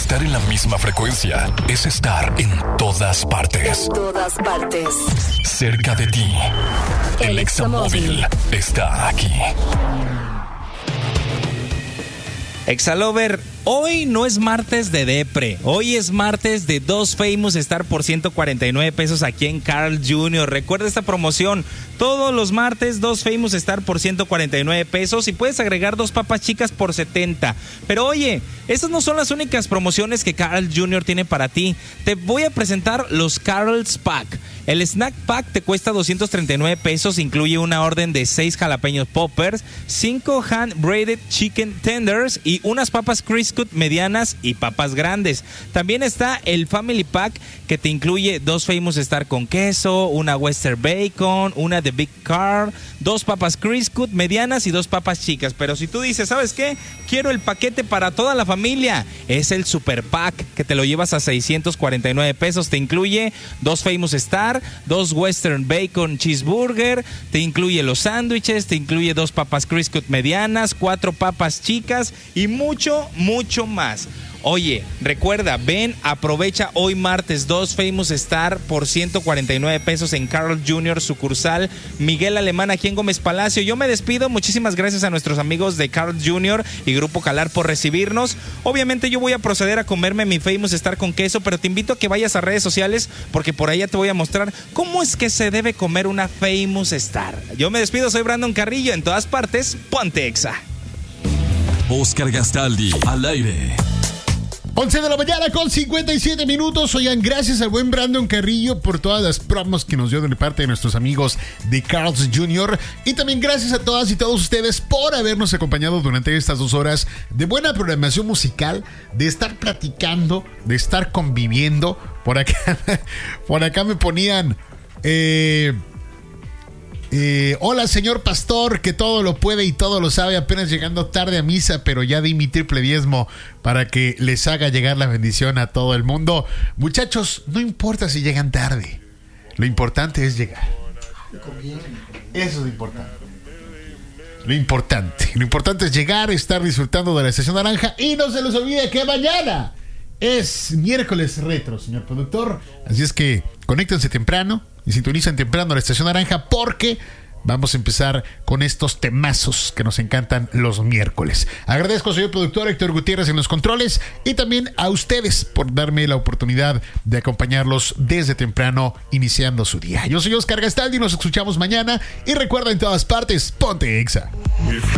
Estar en la misma frecuencia es estar en todas partes. En todas partes. Cerca de ti. El Examóvil está aquí. Exalover, hoy no es martes de depre, hoy es martes de 2 Famous Star por 149 pesos aquí en Carl Jr. Recuerda esta promoción, todos los martes 2 Famous Star por 149 pesos y puedes agregar 2 papas chicas por 70. Pero oye, estas no son las únicas promociones que Carl Jr. tiene para ti. Te voy a presentar los Carl's Pack. El Snack Pack te cuesta 239 pesos, incluye una orden de 6 jalapeños poppers, 5 hand braided chicken tenders y unas papas Crisp Cut medianas y papas grandes. También está el Family Pack que te incluye 2 Famous Star con queso, una Western Bacon, una The Big Carl, 2 papas Crisp Cut medianas y 2 papas chicas. Pero si tú dices, ¿sabes qué? Quiero el paquete para toda la familia. Es el Super Pack que te lo llevas a 649 pesos. Te incluye 2 Famous Star, 2 Western Bacon Cheeseburger, te incluye los sándwiches, te incluye 2 papas Crisp Cut medianas, 4 papas chicas y mucho, mucho más. Oye, recuerda, ven, aprovecha hoy martes 2 Famous Star por 149 pesos en Carl Jr. sucursal Miguel Alemán aquí en Gómez Palacio. Yo me despido, muchísimas gracias a nuestros amigos de Carl Jr. y Grupo Calar por recibirnos. Obviamente yo voy a proceder a comerme mi Famous Star con queso, pero te invito a que vayas a redes sociales porque por allá te voy a mostrar cómo es que se debe comer una Famous Star. Yo me despido, soy Brandon Carrillo, en todas partes, ponte Exa. Oscar Gastaldi, al aire. 11 de la mañana con 57 minutos. Oigan, gracias al buen Brandon Carrillo por todas las promos que nos dio de parte de nuestros amigos de Carl's Jr. Y también gracias a todas y todos ustedes por habernos acompañado durante estas 2 horas de buena programación musical, de estar platicando, de estar conviviendo. Por acá me ponían... hola señor pastor, que todo lo puede y todo lo sabe, apenas llegando tarde a misa, pero ya di mi triple diezmo para que les haga llegar la bendición a todo el mundo. Muchachos, no importa si llegan tarde, lo importante es llegar. Eso es lo importante. Lo importante es llegar, estar disfrutando de la Estación Naranja y no se les olvide que mañana es miércoles retro, señor productor. Así es que conéctense temprano y sintonizan temprano la Estación Naranja porque vamos a empezar con estos temazos que nos encantan los miércoles. Agradezco, señor productor Héctor Gutiérrez en los controles y también a ustedes por darme la oportunidad de acompañarlos desde temprano iniciando su día. Yo soy Oscar Gastaldi y nos escuchamos mañana y recuerda en todas partes, ponte Exa.